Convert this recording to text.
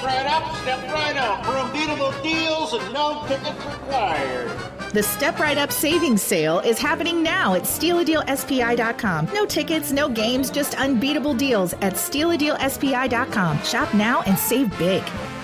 right up, step right up for unbeatable deals and no tickets required. The Step Right Up Savings Sale is happening now at StealADealSPI.com. No tickets, no games, just unbeatable deals at StealADealSPI.com. Shop now and save big.